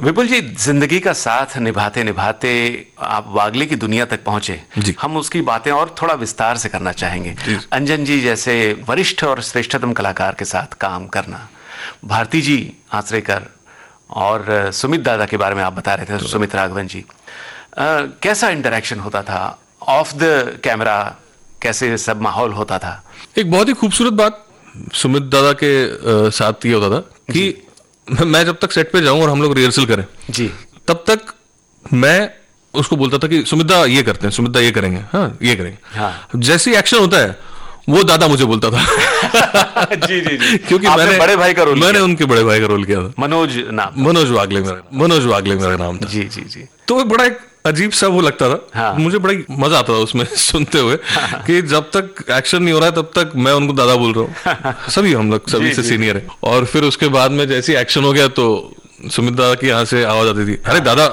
विपुल जी, जिंदगी का साथ निभाते निभाते आप वागले की दुनिया तक पहुंचे। हम उसकी बातें और थोड़ा विस्तार से करना चाहेंगे। अंजन जी जैसे वरिष्ठ और श्रेष्ठतम कलाकार के साथ काम करना, भारती जी आचरेकर और सुमित दादा के बारे में आप बता रहे थे, सुमित राघवन जी, कैसा इंटरेक्शन होता था ऑफ द कैमरा, कैसे सब माहौल होता था? एक बहुत ही खूबसूरत बात सुमित दादा के साथ ये होता था कि मैं जब तक सेट पे जाऊं और हम लोग रिहर्सल करें जी, तब तक मैं उसको बोलता था कि सुमित दा ये करते हैं, सुमित दा ये करेंगे, हाँ ये करेंगे। हाँ। जैसे ही एक्शन होता है वो दादा मुझे बोलता था। जी जी जी, क्योंकि मैंने बड़े भाई का रोल मैंने उनके बड़े भाई का रोल किया था। मनोज वागले मेरा नाम था। जी जी जी। तो बड़ा एक अजीब सा वो लगता था। हाँ। मुझे बड़ा मजा आता था उसमें सुनते हुए कि जब तक एक्शन नहीं हो रहा है तब तक मैं उनको दादा बोल रहा हूँ। सभी हम लोग सभी से सीनियर है। और फिर उसके बाद में जैसे एक्शन हो गया तो सुमित दादा की यहाँ से आवाज आती थी, अरे दादा।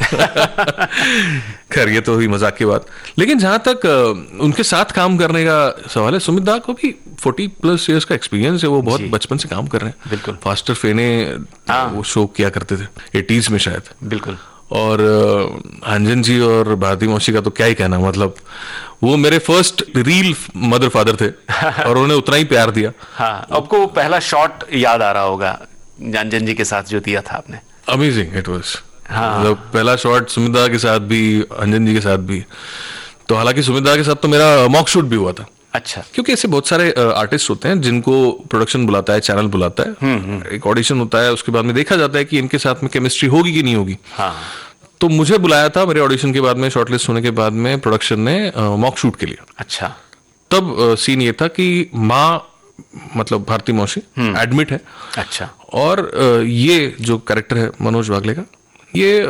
खैर ये तो हुई मजाक की बात। लेकिन जहां तक उनके साथ काम करने का सवाल है, सुमित दादा को भी 40+ ईयर्स का एक्सपीरियंस है। वो बहुत बचपन से काम कर रहे हैं। बिल्कुल। फास्टर फेने वो शो किया करते थे 80s में शायद। बिल्कुल। और अंजन जी और भारती मौसी का तो क्या ही कहना, मतलब वो मेरे फर्स्ट रील मदर फादर थे और उन्होंने उतना ही प्यार दिया। हाँ, आपको पहला शॉट याद आ रहा होगा अंजन जी के साथ जो दिया था आपने? Amazing it was. हाँ। मतलब पहला शॉट सुमित दादा के साथ भी, अंजन जी के साथ भी। तो हालांकि सुमित दादा के साथ तो मेरा मॉक शूट भी हुआ था। अच्छा। क्योंकि ऐसे बहुत सारे आर्टिस्ट होते हैं जिनको प्रोडक्शन बुलाता है, चैनल बुलाता है, एक ऑडिशन होता है, उसके बाद में देखा जाता है कि इनके साथ में केमिस्ट्री होगी कि नहीं होगी। हाँ। तो मुझे बुलाया था मेरे ऑडिशन के बाद में, शॉर्टलिस्ट होने के बाद में प्रोडक्शन ने मॉक शूट के लिए। अच्छा। तब सीन ये था कि माँ मतलब भारती मौसी एडमिट है। अच्छा। और ये जो कैरेक्टर है मनोज वागले का, ये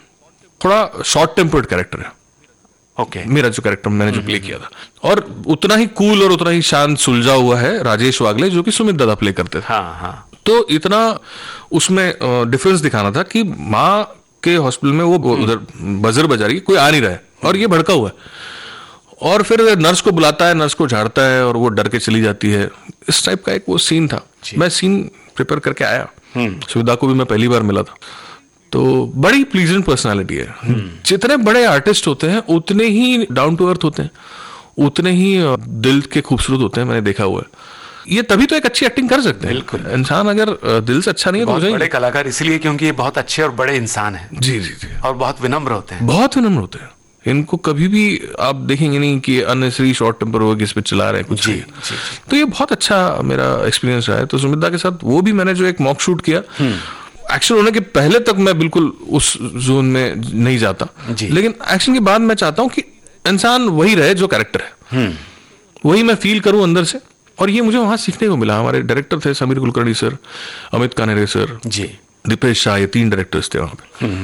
थोड़ा शॉर्ट टेम्पर्ड कैरेक्टर है। ओके। मेरा जो कैरेक्टर मैंने जो प्ले किया था, और उतना ही कूल और उतना ही शांत सुलझा हुआ है राजेश वागले, जो कि सुमित दादा प्ले करते थे। हाँ हाँ। तो इतना उसमें डिफरेंस दिखाना था कि माँ के हॉस्पिटल में वो उधर बजर बजा रही है, कोई आ नहीं रहा है और ये भड़का हुआ है, और फिर नर्स को बुलाता है, नर्स को झाड़ता है और वो डर के चली जाती है। इस टाइप का एक वो सीन था। मैं सीन प्रिपेयर करके आया, सुविधा को भी मैं पहली बार मिला था। तो बड़ी प्लीजेंट पर्सनालिटी है। जितने बड़े आर्टिस्ट होते हैं उतने ही डाउन टू अर्थ होते हैं, उतने ही दिल के खूबसूरत होते हैं, मैंने देखा हुआ है। ये तभी तो एक अच्छी एक्टिंग कर सकते हैं। बिल्कुल। इंसान अगर दिल से अच्छा नहीं है तो बहुत बड़े कलाकार इसलिए क्योंकि ये बहुत अच्छे और बड़े इंसान हैं। जी जी जी। और बहुत विनम्र होते हैं। बहुत विनम्र होते हैं। इनको कभी भी आप देखेंगे नहीं कि अननेसेसरी शॉर्ट टेम्पर हो किस पे चला रहे हैं कुछ। जी। तो ये बहुत अच्छा मेरा एक्सपीरियंस रहा है। तो सुमित दा के साथ वो भी मैंने जो एक मॉक शूट किया, एक्शन होने के पहले तक मैं बिल्कुल उस जोन में नहीं जाता, लेकिन एक्शन के बाद मैं चाहता हूं कि इंसान वही रहे जो कैरेक्टर है, वही मैं फील करूं अंदर से। और ये मुझे वहां सीखने को मिला। हमारे डायरेक्टर थे समीर कुलकर्णी सर, अमित कानेरे सर, जी, दीपेश शाह, ये 3 डायरेक्टर्स थे वहां पे।